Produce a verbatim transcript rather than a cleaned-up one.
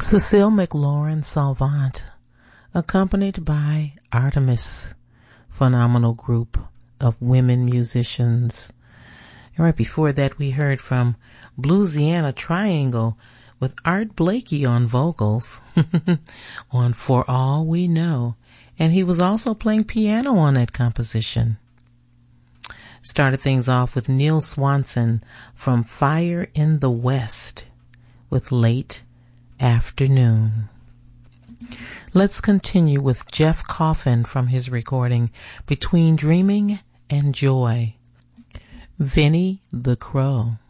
Cecile McLaurin Salvant, accompanied by Artemis, phenomenal group of women musicians. And right before that, we heard from Bluesiana Triangle with Art Blakey on vocals on For All We Know. And he was also playing piano on that composition. Started things off with Neil Swanson from Fire in the West with Late Afternoon. Let's continue with Jeff Coffin from his recording Between Dreaming and Joy. Vinnie the Crow.